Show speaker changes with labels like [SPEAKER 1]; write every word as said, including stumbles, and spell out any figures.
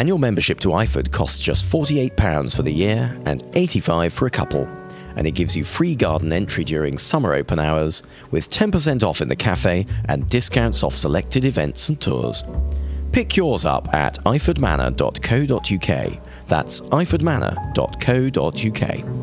[SPEAKER 1] annual membership to Iford costs just forty-eight pounds for the year and eighty-five pounds for a couple, and it gives you free garden entry during summer open hours with ten percent off in the cafe and discounts off selected events and tours. Pick yours up at iford manor dot co dot uk. That's iford manor dot co dot uk.